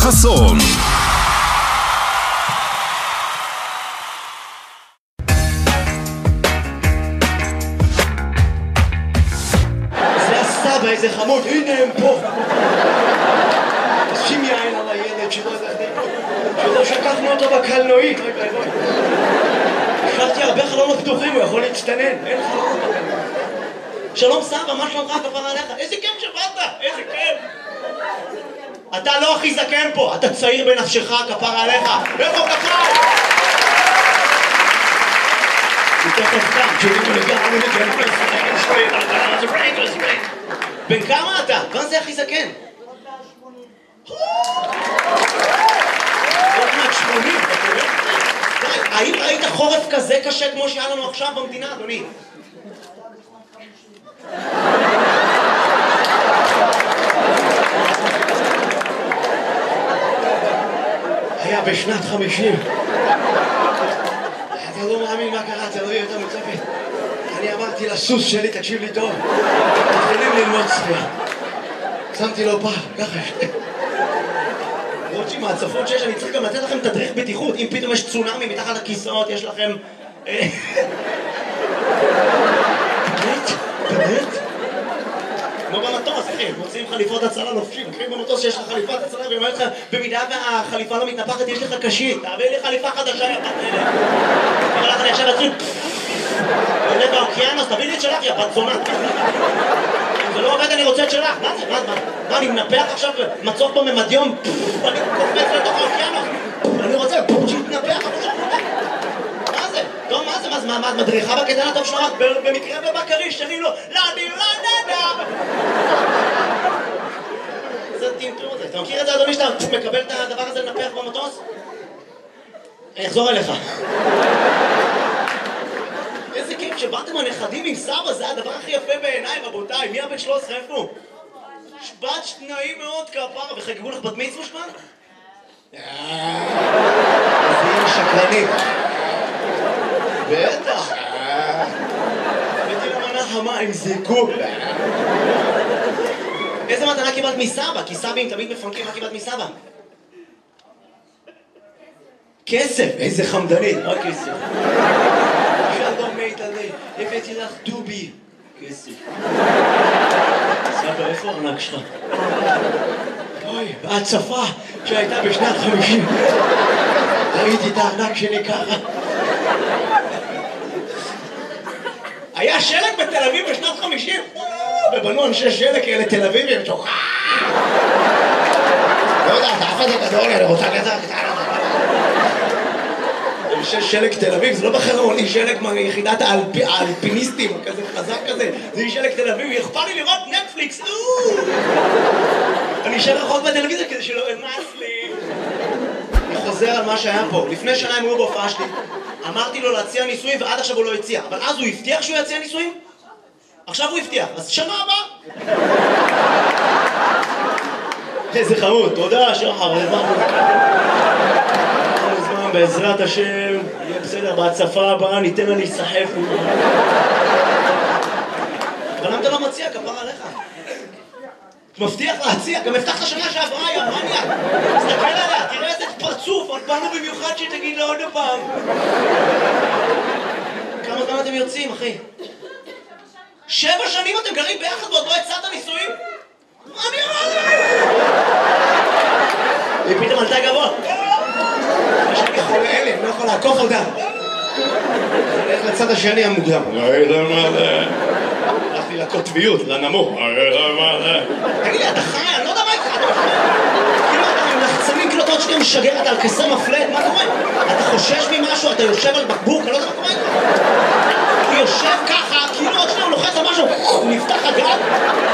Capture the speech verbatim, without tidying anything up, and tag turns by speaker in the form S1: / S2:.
S1: חסון.
S2: זה הסבא, איזה חמוד, הנה הם פה. שים יין על הילד שלא שכחנו אותו בקלנועית. החלטתי הרבה חלונות פתוחים, הוא יכול להצטנן, אין חלונות בקלנועית. שלום סבא, מה שלומך כפרה עליך? איזה כיף שבאת, איזה כיף. אתה לא הכי זקן פה, אתה צעיר בנפשך כפרה עליך. איפה כפרה? בן כמה אתה? מה זה הכי זקן? עוד מעט שמונים, אתה רואה? האם ראית חורף כזה קשה כמו שהיה לנו עכשיו במדינה, אדוני? היה בשנת חמישים. אתה לא מאמין מה קרה, אתה לא יהיה יותר מצפת. אני אמרתי לסוס שלי, תקשיב לי טוב, מתחילים ללמוד צפייה. שמתי לו פעם, ככה. למרות שעם ההצפות שיש, אני צריך גם לתת לכם תדריך בטיחות. אם פתאום יש צונאמי מתחת לכיסאות, יש לכם... באמת? באמת? כמו במטוס, אחי, מוצאים חליפות הצלה לובשים. אחי, במטוס שיש לך חליפת הצלה, ואומר לך, במידה והחליפה לא מתנפחת, יש לך קשית. תעביר לי חליפה חדשה, יא בת נהנה. אבל לך אני עכשיו אצליח... עולה באוקיינוס, תביא לי את שלך, יא בת זונה. אם זה לא עובד, אני רוצה את שלך. מה זה? מה? מה? אני מנפח עכשיו מצוף בממדיום, אני קופץ לתוך האוקיינוס. אני רוצה שיתנפח, אבל שם עובד. מה זה? טוב, מה זה? מה, מה, מדריכה בקטן הטוב שלך? במקרה בבקרי, שרים לו, לא, אני לא נדע. זה טינטור הזה. אתה מכיר את זה, אדוני, שאתה מקבל את הדבר הזה לנפח במטוס? אני אחזור אליך. איזה כיף שבאתם הנכדים עם סבא, זה הדבר הכי יפה בעיניי, רבותיי. מי הבן שלוש עשרה איפה הוא? שבת שניים מאוד כפרה, וחגגו לך בת מצווה שמן? איזה יהיה שקרנית. בטח. הבאתי למנה חמה עם זיקוק. איזה מתנה קיבלת מסבא? כי סבים תמיד מפנקים, מה קיבלת מסבא? כסף, איזה חמדנית, רק כסף. שלום מיטלי, הבאתי לך דובי. כסף. סבא, איפה הארנק שלך? אוי, בהצפה שהייתה בשנת חמישים. ראיתי את הארנק שלי ככה. היה שלג בתל אביב בשנת חמישים? ובנו אנשי שלג כאלה תל אביבים, שוחה! לא יודע, אתה אף זה גדול, אני רוצה כזה קטנה. אנשי שלג תל אביב, זה לא בחרמוני שלג מיחידת האלפיניסטים, כזה חזק כזה, זה שלג תל אביב, יכפה לי לראות נטפליקס, אני אשאר רחוק בטלוויזיה כדי שלא אמס לי. אני חוזר על מה שהיה פה, לפני שנה הם היו בהופעה שלי, אמרתי לו להציע ניסויים ועד עכשיו הוא לא הציע, אבל אז הוא הבטיח שהוא יציע ניסויים? עכשיו הוא הבטיח, אז שנה הבאה. איזה חמוד, תודה שחר, זמן, בעזרת השם, יהיה בסדר, בהצפה הבאה ניתן לה להיסחף. אבל למה אתה לא מציע, כפרה עליך? מבטיח להציע, גם הבטחת שנה שעברה, יא מניאק. תסתכל עליה, תראה איזה פרצוף, עוד באנו במיוחד שתגיד לה עוד פעם. כמה זמן אתם יוצאים, אחי? שבע שנים אתם גרים ביחד ועוד לא הצעת נישואים? מה אני אמר לך? היא פתאום עלתה גבוה. יש לי חולה אלה, אני לא יכול לעקוף אותה. אני הולך לצד השני המוקדם. הלכתי לקוטביות, לנמוך. תגיד לי, אתה חי? אני לא יודע מה איתך. כאילו אתה עם לחצנים, כאילו אתה עוד שנייה משגר, אתה על כסר מפלט, מה קורה? אתה חושש ממשהו, אתה יושב על בקבוק, אני לא יודע מה קורה איתך. הוא יושב ככה, כאילו עוד שנייה הוא לוחץ על משהו, הוא נפתח הגל.